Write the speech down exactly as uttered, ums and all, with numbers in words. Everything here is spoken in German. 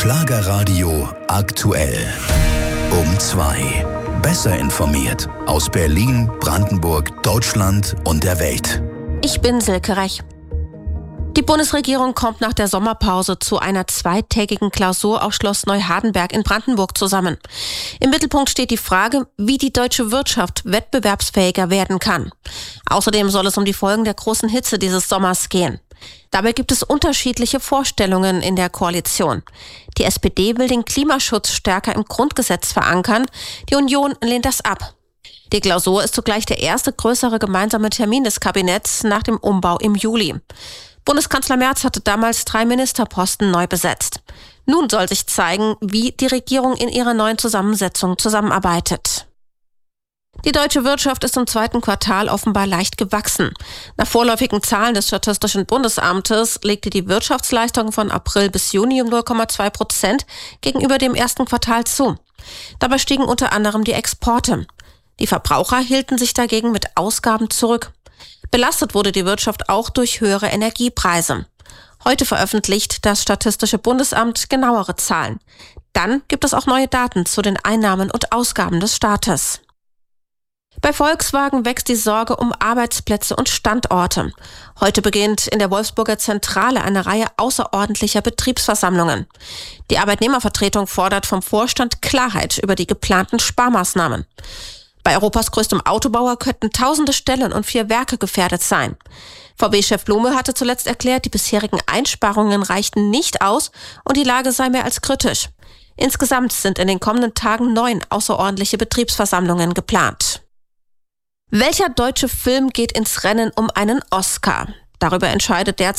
Schlagerradio aktuell. Um zwei. Besser informiert aus Berlin, Brandenburg, Deutschland und der Welt. Ich bin Silke Rech. Die Bundesregierung kommt nach der Sommerpause zu einer zweitägigen Klausur auf Schloss Neuhardenberg in Brandenburg zusammen. Im Mittelpunkt steht die Frage, wie die deutsche Wirtschaft wettbewerbsfähiger werden kann. Außerdem soll es um die Folgen der großen Hitze dieses Sommers gehen. Dabei gibt es unterschiedliche Vorstellungen in der Koalition. Die S P D will den Klimaschutz stärker im Grundgesetz verankern. Die Union lehnt das ab. Die Klausur ist zugleich der erste größere gemeinsame Termin des Kabinetts nach dem Umbau im Juli. Bundeskanzler Merz hatte damals drei Ministerposten neu besetzt. Nun soll sich zeigen, wie die Regierung in ihrer neuen Zusammensetzung zusammenarbeitet. Die deutsche Wirtschaft ist im zweiten Quartal offenbar leicht gewachsen. Nach vorläufigen Zahlen des Statistischen Bundesamtes legte die Wirtschaftsleistung von April bis Juni um null Komma zwei Prozent gegenüber dem ersten Quartal zu. Dabei stiegen unter anderem die Exporte. Die Verbraucher hielten sich dagegen mit Ausgaben zurück. Belastet wurde die Wirtschaft auch durch höhere Energiepreise. Heute veröffentlicht das Statistische Bundesamt genauere Zahlen. Dann gibt es auch neue Daten zu den Einnahmen und Ausgaben des Staates. Bei Volkswagen wächst die Sorge um Arbeitsplätze und Standorte. Heute beginnt in der Wolfsburger Zentrale eine Reihe außerordentlicher Betriebsversammlungen. Die Arbeitnehmervertretung fordert vom Vorstand Klarheit über die geplanten Sparmaßnahmen. Bei Europas größtem Autobauer könnten tausende Stellen und vier Werke gefährdet sein. V W-Chef Blume hatte zuletzt erklärt, die bisherigen Einsparungen reichten nicht aus und die Lage sei mehr als kritisch. Insgesamt sind in den kommenden Tagen neun außerordentliche Betriebsversammlungen geplant. Welcher deutsche Film geht ins Rennen um einen Oscar? Darüber entscheidet derzeit